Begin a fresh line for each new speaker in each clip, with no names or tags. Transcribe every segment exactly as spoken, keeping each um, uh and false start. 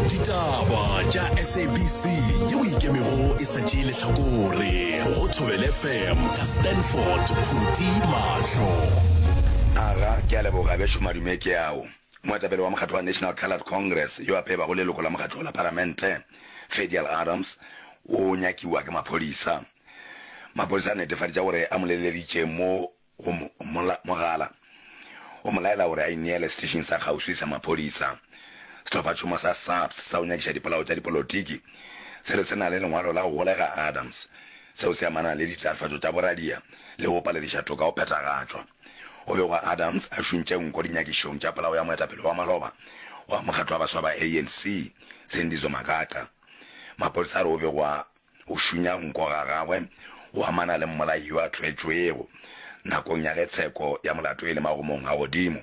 Ditaba tša S A B C yeo ikemego e sa tšeele hlakore go Thobela F M ka Stanford Phuti Mahlo.
Aga ke a leboga besho madume ke ao moetapele wa mokgatlo wa National Coloured Congress yo a pheba go leloko la mokgatlo la Parlamente Fedial Adams o nyakiwa ke maphodisa. Maphodisa a netefaditša gore a moleleditše mo mogala o molaela gore a ineele station sa kgauswi sa maphodisa. Setlhopha tšhomo sa SAPS sa o nyakiša dipolao tša dipolotiki se re se na le lengwalo la go golega Adams seo se amana le ditatofatšo tša boradia le go palediša toka o phethagatšwa. O begwa Adams a šontše nko dinyakišong tša polao ya moetapele wa maloba wa mokgatlo wa baswa ba A N C Sendizo Makaka. Maphodisa a re o begwa o šunya nko ga gagwe o amana le mmolai yo a thwetšwego nakong ya getsheko ya molato e le magomong a godimo.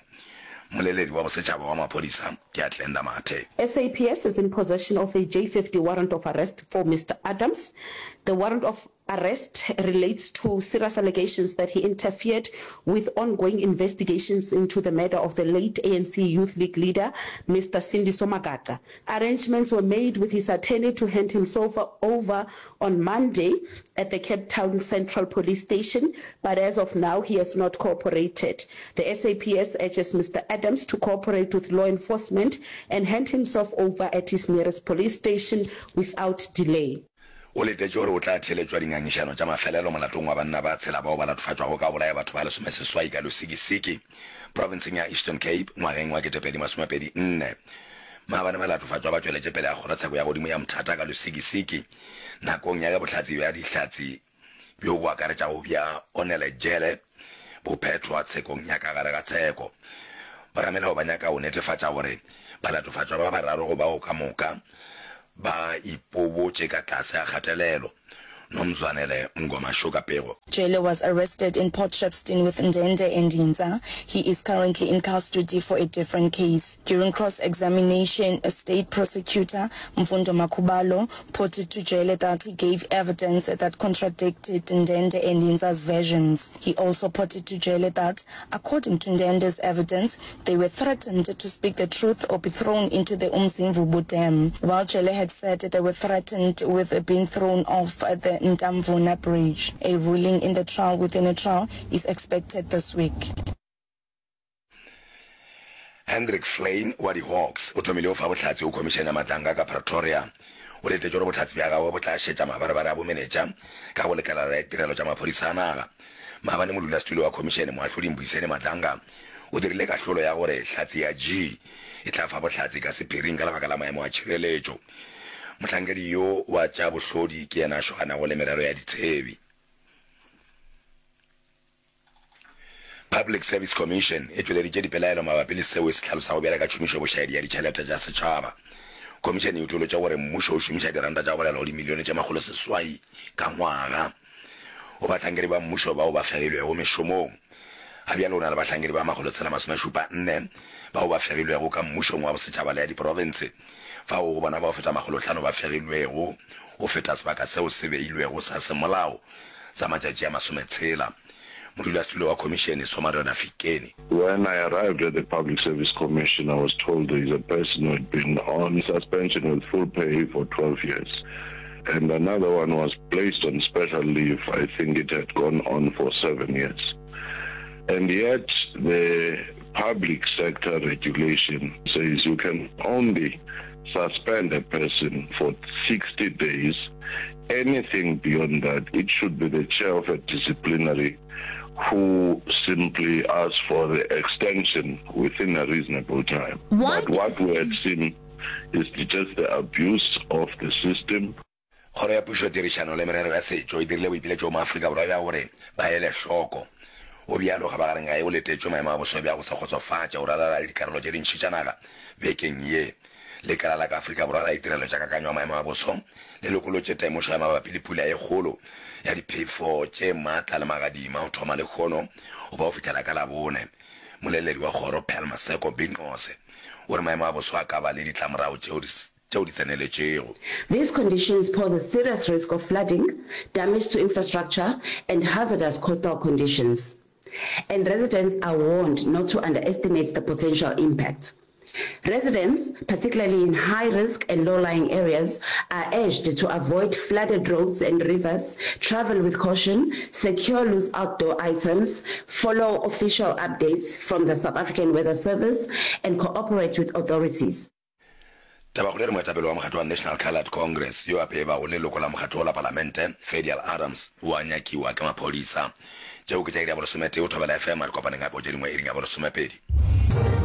S A P S is in possession of a J fifty warrant of arrest for Mister Adams. The warrant of arrest relates to serious allegations that he interfered with ongoing investigations into the murder of the late A N C Youth League leader, Mister Sendiso Makaka. Arrangements were made with his attorney to hand himself over on Monday at the Cape Town Central Police Station, but as of now, he has not cooperated. The S A P S urges Mister Adams to cooperate with law enforcement and hand himself over at his nearest police station without delay.
O lete gore o tla theletšwa dingangišano tša mafelelo molatong wa banna ba tshela bao ba latofatšwago ka bolaya batho ba lesomeseswai ka losikisiki provinceng ya Eastern Cape ngwageng wa ketepedi masomepedi nne. Maabane ba latofatšwa ba tšweletše pele ya kgorotsheko ya godimo ya mothata ka losikisiki nakong ya botlatsi bja dihlatsi bjo bo akaretšago bja onele jele bo phethwa tshekong ya ka gare ga tsheko. Baramelao ba nyaka o netefatša gore ba latofatšwa ba bararo go bao ka moka ba ipobotše ka tlase a kgatelelo. Nomzwanele Ngoma Shugapego.
Jele was arrested in Port Shepstone with Ndende and Yinza. He is currently in custody for a different case. During cross-examination, a state prosecutor, Mfundo Makubalo, put it to Jele that he gave evidence that contradicted Ndende and Yinza's versions. He also put it to Jele that, according to Ndende's evidence, they were threatened to speak the truth or be thrown into the Umzimvubu Dam, while Jele had said they were threatened with being thrown off the Ndamvuna Bridge. A ruling in the trial within a trial is expected this week.
Hendrik Flynn wa di Hawks o thomile o fa botlatsi o commission ya matanga ka Pretoria o lete joro botlatsi bja gago bo tla shetša mabarabara a bo manager ka go lekala la tirelo tša maphodisa a naga. Maabane modulasetulo wa commission moahlodi Mbuyiseni Matanga o dirile kahlolo ya gore hlatsi ya G e tla fa botlatsi ka sephiring ka lebaka la maemo a tšhireletšo. Motlhankedi yo wa tša bohlodi ke yena a šogana go le merero ya ditshebi. Public Service Commission e tšweleditše dipelaelo mabapi le seo se tlhalosa go bjala ka tšhomišo bošaedi ya ditšhelete tša setšhaba. Commission e utolotše gore mmušo o šomiša diranta tša go lela dimilione tše magolo seswai ka ngwaga. O bahlankedi ba mmušo bao ba fegilwego mešomong a bjalo o na le bahlankedi ba magolo tshela masomešupa nne bao ba fegilwego ka mmušong wa bosetšhaba le ya diprovince fa o bona ba o feta magolo tlhano ba fegilwego o feta sebaka seo se beilwego sa semolao sa matšatši a masometshela. Modulasetulo wa commission Somadona Fikeni.
When I arrived at the Public Service Commission, I was told there is a person who had been on suspension with full pay for twelve years. And another one was placed on special leave. I think it had gone on for seven years. And yet the public sector regulation says you can only suspend a person for sixty days. Anything beyond that, it should be the chair of a disciplinary who simply asks for the extension within a reasonable time. What? But what we had seen is just the abuse of the system.
Gore ya pušo tirišano le merero ya setšo e dirile boipiletšo mo Afrika Borwa bja gore ba ele hloko o bjalo ga ba gareng ga e o letetšwe maemo a boso bja go sa kgotsofatša o ralala le dikarolo tše dintšhi tša naga bekeng ye. Lekala la ka Afrika Borwa la ditirelo tša kakanyo a maemo a boso le lokolotše taimošo ya mabapi le pula e kgolo ya diphefo tše maatla le magadima o thoma le kgono o ba o fitlhela ka labone. Moleledi wa kgoro Pearl Maseko Binqose o re maemo a boso a ka ba le ditlamorago tšeo
These conditions pose a serious risk of flooding, damage to infrastructure, and hazardous coastal conditions. And residents are warned not to underestimate the potential impact. Residents, particularly in high-risk and low-lying areas, are urged to avoid flooded roads and rivers, travel with caution, secure loose outdoor items, follow official updates from the South African Weather Service, and cooperate with authorities.
Tabakule moetapele wa mokgatlo wa National Coloured Congress yo a peba go leloko la mokgatlo la Palamente Fedial Adams wa nyakiwa ke mapholisa. Tšeo ke tša iri ya bolesomete o thobela F M a re kopaneng gape o tše dingwe iri ya bolesomepedi.